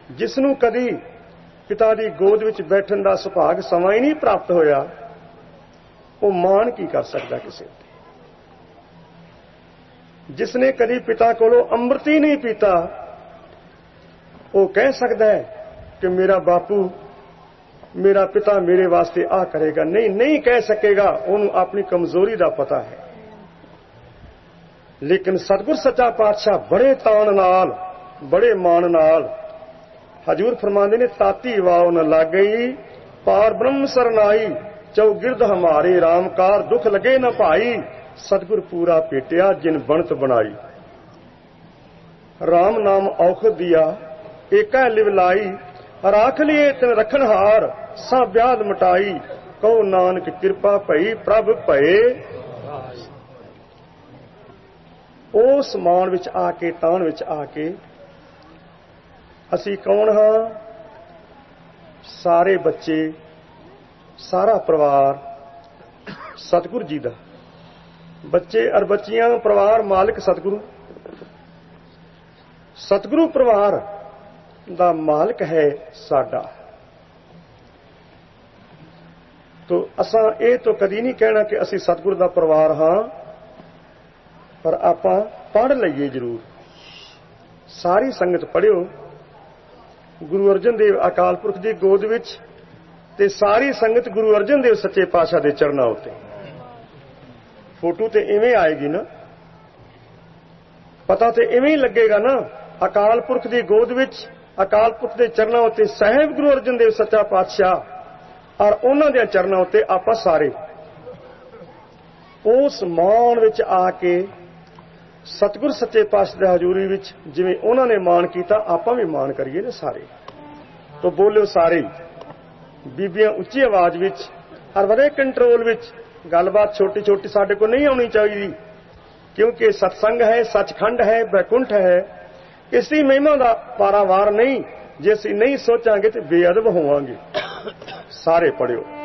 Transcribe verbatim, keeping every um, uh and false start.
जिसनूं कदी पिता दी गोद विच बैठण दा सुभाग समां ही नहीं प्राप्त होया, वो मान की कर सकदा किसे ते? जिसने कदी पिता कोलों अंमृत ही नहीं पीता, वो कह सकदा है कि मेरा बापू, मेरा पिता मेरे वास्ते आ करेगा? नहीं, नहीं कह सकेगा। उन्होंने अपनी कमजोरी दा पता है। लेकिन सतगुर सच्चा पातशाह बड़े ताण नाल, बड़े मान नाल हजूर फरमांदे ने, ताती वाव न लग गई पार ब्रह्म सरनाई, चौगिरद हमारे रामकार दुख लगे न भाई, सतगुर पूरा पेटिया जिन बनत बनाई। राम नाम औखद दिया एका लिवलाई, राख लिए तिन रखन हार सा ब्याद मटाई, कहो नानक कृपा भई प्रभ भये। उस मान विच आके, ताण विच आके असी कौन हाँ? सारे बच्चे, सारा परिवार सतगुरु जी दा। बच्चे और बच्चियां, परिवार मालिक सतगुरु। सतगुरु परिवार दा मालिक है साडा। तो असां ये तो कदी नहीं कहना कि असी सतगुरु दा परिवार हाँ, पर आपां पढ़ लईए जरूर। सारी संगत पढ़ियो गुरु अर्जन देव अकाल पुरख दी गोद विच, ते सारी संगत गुरु अर्जन देव सच्चे पातशाह दे चरणां उत्ते। फोटो ते इवें आएगी ना, पता ते इवें ही लगेगा ना। अकाल पुरख दी गोद विच, अकाल पुरख दे चरणां उत्ते साहिब गुरु अर्जन देव सच्चा पातशाह और उन्हां दे चरणां उत्ते आपां सारे उस मान विच आके सतगुर सच्चे पातशाह दी हजूरी विच जिवें उन्हां ने मान कीता, आपां भी मान करिए ना सारे। तो बोलियो सारे। बीबियां उच्ची आवाज विच और बड़े कंट्रोल विच। गलबात छोटी छोटी साडे को नहीं आनी चाहिए, क्योंकि सत्संग है, सचखंड है, बैकुंठ है। इसकी महिमा का पारावार नहीं। जे असीं नहीं सोचांगे तो बेअदब होवांगे। सारे पढ़ियो।